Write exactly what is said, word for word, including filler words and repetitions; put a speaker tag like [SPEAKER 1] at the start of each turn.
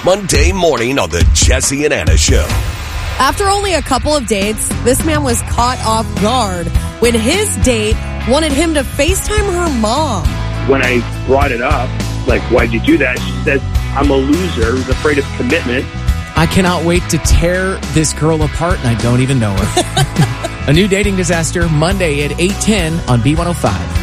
[SPEAKER 1] Monday morning on the Jesse and Anna Show.
[SPEAKER 2] After only a couple of dates, this man was caught off guard when his date wanted him to FaceTime her mom.
[SPEAKER 3] When I brought it up, like, why'd you do that? She said, I'm a loser who's afraid of commitment.
[SPEAKER 4] I cannot wait to tear this girl apart, and I don't even know her. A new dating disaster Monday at eight ten on B one oh five.